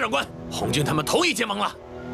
长官，红军他们同意结盟了。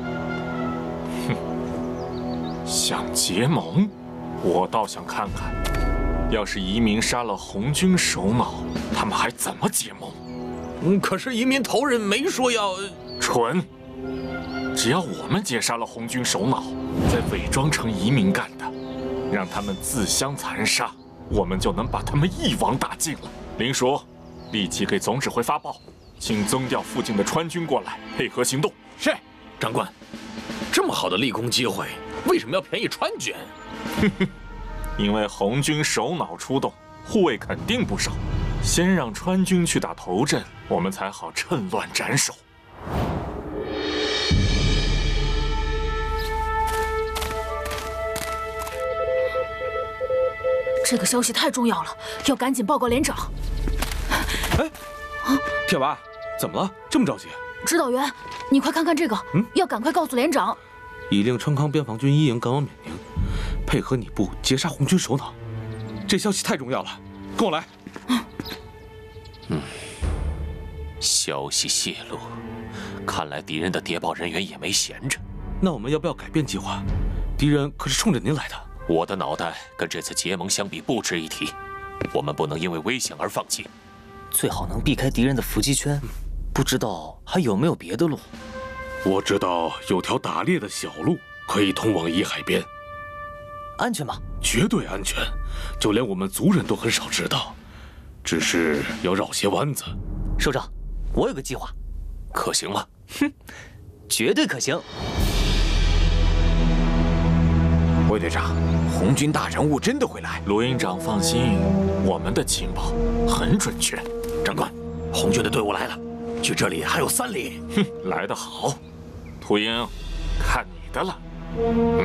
哼，想结盟？我倒想看看，要是移民杀了红军首脑，他们还怎么结盟？ 可是移民头人没说要…… 蠢！只要我们截杀了红军首脑，再伪装成移民干的，让他们自相残杀，我们就能把他们一网打尽了。林叔，立即给总指挥发报，请增调附近的川军过来配合行动。 是，长官，这么好的立功机会，为什么要便宜川军？ 因为红军首脑出动，护卫肯定不少。先让川军去打头阵，我们才好趁乱斩首。 这个消息太重要了，要赶紧报告连长。 哎，铁娃，怎么了？这么着急？ 指导员，你快看看这个，要赶快告诉连长。 已令川康边防军一营赶往缅宁，配合你部截杀红军首脑。这消息太重要了，跟我来。 消息泄露，看来敌人的谍报人员也没闲着。 那我们要不要改变计划？敌人可是冲着您来的。 我的脑袋跟这次结盟相比不值一提，我们不能因为危险而放弃。 最好能避开敌人的伏击圈，不知道还有没有别的路？ 我知道有条打猎的小路可以通往沂海边， 安全吗？ 绝对安全，就连我们族人都很少知道，只是要绕些弯子。 首长，我有个计划， 可行吗？ 哼，绝对可行。 魏队长，红军大人物真的会来？ 卢营长放心，我们的情报很准确。 长官，红军的队伍来了，距这里还有3里。 来得好，秃鹰，看你的了。